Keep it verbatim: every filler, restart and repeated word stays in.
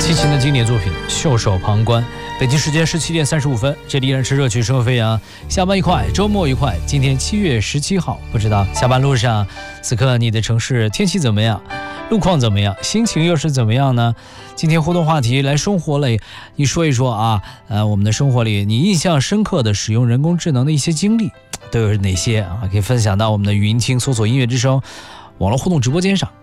齐秦的经典作品《袖手旁观》。北京时间十七点三十五分，这里依然是热曲生活飞扬，下班愉快，周末愉快。今天七月十七号，不知道下班路上，此刻你的城市天气怎么样？路况怎么样？心情又是怎么样呢？今天互动话题来生活里，你说一说啊，呃，我们的生活里你印象深刻的使用人工智能的一些经历都有哪些啊？可以分享到我们的语音听搜索音乐之声网络互动直播间上。